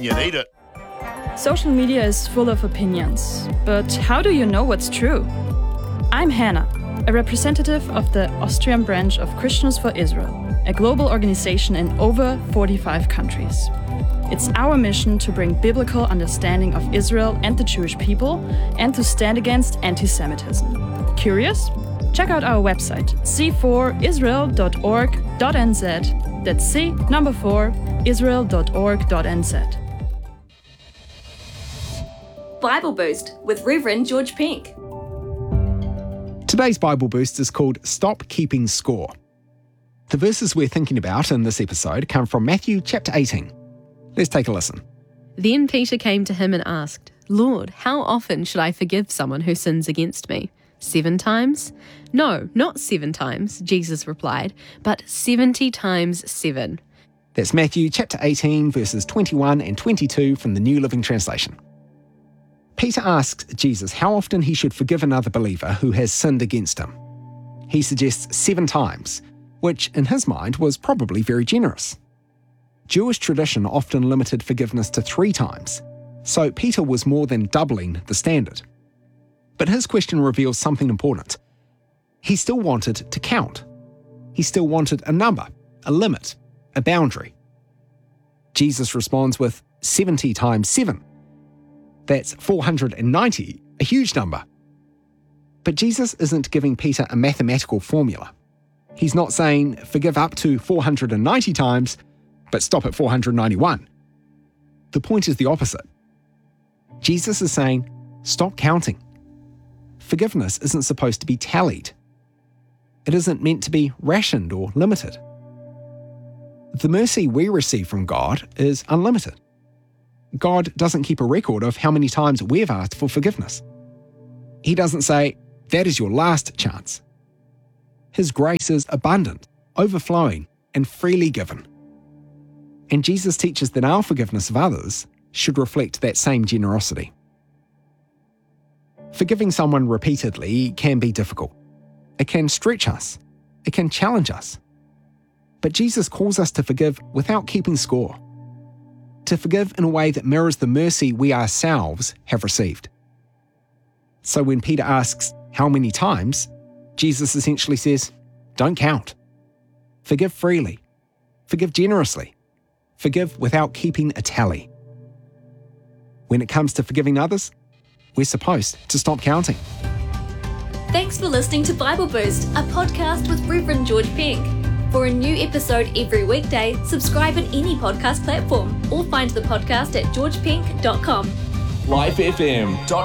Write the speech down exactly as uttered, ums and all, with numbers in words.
you need it. Social media is full of opinions, but how do you know what's true? I'm Hannah, a representative of the Austrian branch of Christians for Israel, a global organization in over forty-five countries. It's our mission to bring biblical understanding of Israel and the Jewish people and to stand against anti-Semitism. Curious? Check out our website, c four israel dot org dot n z. That's C, number four, israel dot org dot n z. Bible Boost with Reverend George Pink. Today's Bible Boost is called Stop Keeping Score. The verses we're thinking about in this episode come from Matthew chapter eighteen. Let's take a listen. Then Peter came to him and asked, "Lord, how often should I forgive someone who sins against me? Seven times?" "No, not seven times," Jesus replied, "but seventy times seven." That's Matthew chapter eighteen, verses twenty-one and twenty-two from the New Living Translation. Peter asks Jesus how often he should forgive another believer who has sinned against him. He suggests seven times, which in his mind was probably very generous. Jewish tradition often limited forgiveness to three times, so Peter was more than doubling the standard. But his question reveals something important. He still wanted to count. He still wanted a number, a limit, a boundary. Jesus responds with seventy times seven. That's four hundred ninety, a huge number. But Jesus isn't giving Peter a mathematical formula. He's not saying forgive up to four hundred ninety times, but stop at four hundred ninety-one. The point is the opposite. Jesus is saying, stop counting. Forgiveness isn't supposed to be tallied. It isn't meant to be rationed or limited. The mercy we receive from God is unlimited. God doesn't keep a record of how many times we've asked for forgiveness. He doesn't say, that is your last chance. His grace is abundant, overflowing, and freely given. And Jesus teaches that our forgiveness of others should reflect that same generosity. Forgiving someone repeatedly can be difficult. It can stretch us. It can challenge us. But Jesus calls us to forgive without keeping score. To forgive in a way that mirrors the mercy we ourselves have received. So when Peter asks, how many times? Jesus essentially says, don't count. Forgive freely. Forgive generously. Forgive without keeping a tally. When it comes to forgiving others, we're supposed to stop counting. Thanks for listening to Bible Boost, a podcast with Reverend George Pink. For a new episode every weekday, subscribe in any podcast platform or find the podcast at george pink dot com. live f m dot